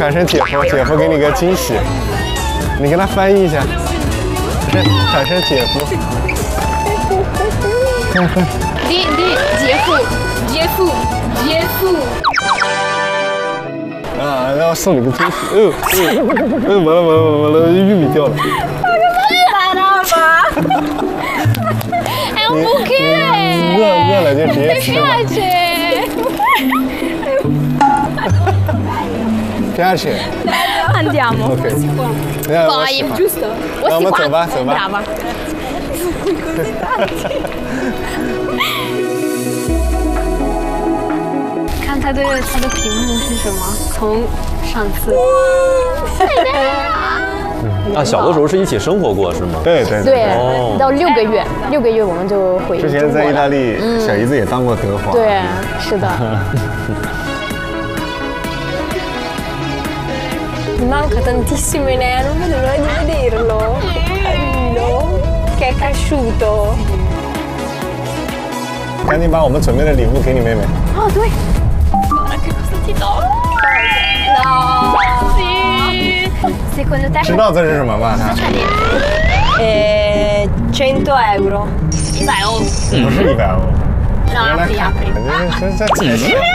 产生姐夫，姐夫给你个惊喜，你跟他翻译一下。产生姐夫。 姐夫。 啊，然后送你个惊喜。完了，玉米掉了。 È un bouquet! 饿了就直接吃吧。piace. Andiamo. Ok. Poi, giusto? No, ma走吧。 Brava. Così tanti. 看它的题目是什么？从上次。 啊，小的时候是一起生活过是吗？ 对。 对，到6个月我们就回中国了。 之前在意大利，小姨子也当过德皇。 对，是的。 Manca tantissimo Enea, non vedo l'ora di vederlo. Carino, che è cresciuto. 赶紧把我们准备的礼物给你妹妹。 哦，对。Guarda che cosa ti do? No. Sì. Secondo te? 知道这是什么吗？ 100 euro. 100 euro. 不是100欧。 No, apri. 这